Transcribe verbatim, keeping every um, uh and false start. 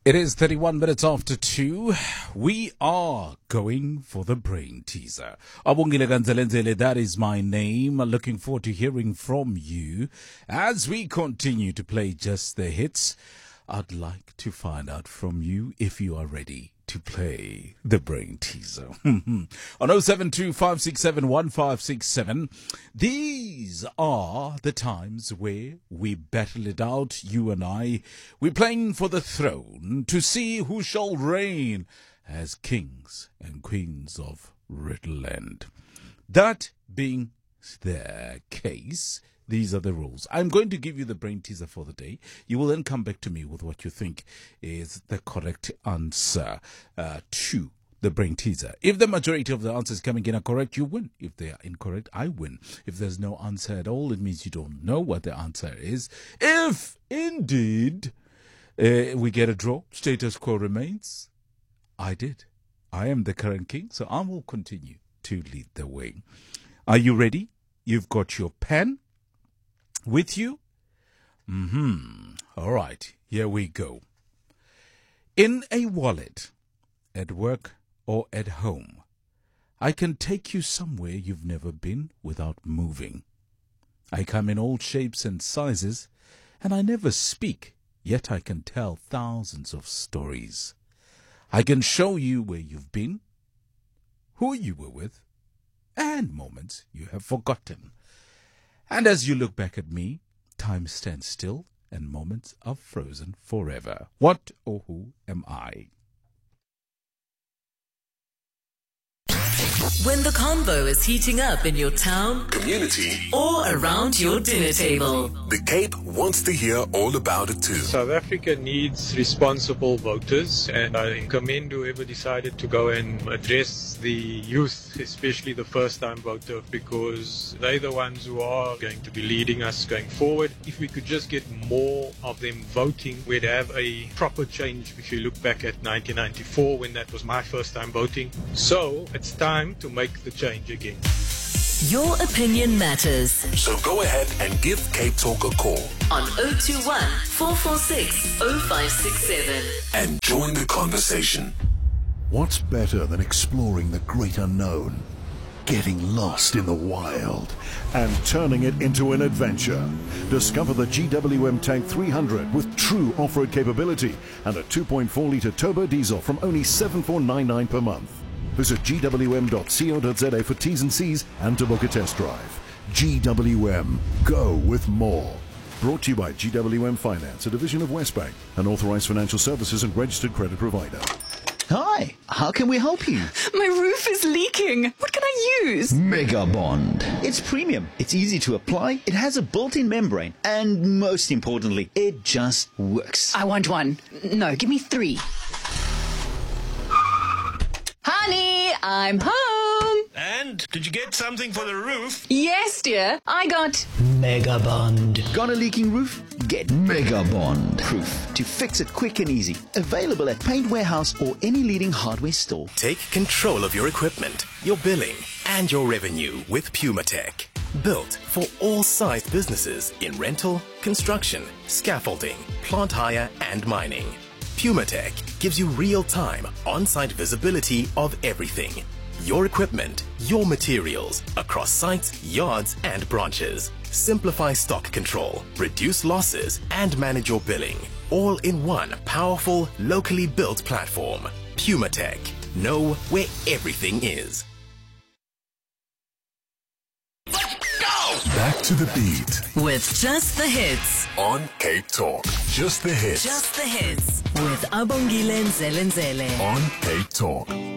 It is thirty-one minutes after two. We are going for the brain teaser. Abongile Ganzelenzele, that is my name. Looking forward to hearing from you as we continue to play just the hits. I'd like to find out from you if you are ready to play the brain teaser. On oh seven two, five six seven, one five six seven, these are the times where we battle it out, you and I. We're playing for the throne to see who shall reign as kings and queens of Riddleland. That being the case, these are the rules. I'm going to give you the brain teaser for the day. You will then come back to me with what you think is the correct answer uh, to the brain teaser. If the majority of the answers coming in are correct, you win. If they are incorrect, I win. If there's no answer at all, it means you don't know what the answer is. If indeed uh, we get a draw, status quo remains. I did. I am the current king, so I will continue to lead the way. Are you ready? You've got your pen with you? Mm-hmm. All right, here we go. In a wallet, at work or at home, I can take you somewhere you've never been without moving. I come in all shapes and sizes, and I never speak, yet I can tell thousands of stories. I can show you where you've been, who you were with, and moments you have forgotten. And as you look back at me, time stands still and moments are frozen forever. What or who am I? When the convo is heating up in your town, community, or around your dinner table, the Cape wants to hear all about it too. South Africa needs responsible voters, and I commend whoever decided to go and address the youth, especially the first-time voter, because they're the ones who are going to be leading us going forward. If we could just get more of them voting, we'd have a proper change. If you look back at nineteen ninety-four, when that was my first time voting. So it's time to make the change again. Your opinion matters. So go ahead and give Cape Talk a call on oh two one, four four six, oh five six seven and join the conversation. What's better than exploring the great unknown, getting lost in the wild, and turning it into an adventure? Discover the G W M Tank three hundred with true off-road capability and a two point four litre turbo diesel from only seven thousand four hundred ninety-nine dollars per month. Visit g w m dot co dot z a for T's and C's and to book a test drive. G W M, go with more. Brought to you by G W M Finance, a division of Westbank, an authorized financial services and registered credit provider. Hi, how can we help you? My roof is leaking. What can I use? Mega Bond. It's premium. It's easy to apply. It has a built-in membrane. And most importantly, it just works. I want one. No, give me three. Honey, I'm home. And did you get something for the roof? Yes, dear. I got Mega Bond. Got a leaking roof? Get Mega Bond proof to fix it quick and easy. Available at Paint Warehouse or any leading hardware store. Take control of your equipment, your billing, and your revenue with PumaTech. Built for all sized businesses in rental, construction, scaffolding, plant hire, and mining. PumaTech gives you real-time, on-site visibility of everything. Your equipment, your materials, across sites, yards, and branches. Simplify stock control, reduce losses, and manage your billing. All in one powerful, locally built platform. PumaTech. Know where everything is. Back to the beat. With Just the Hits. On Cape Talk. Just the hits. Just the Hits. With Abongile Nzelenzele. On Cape Talk.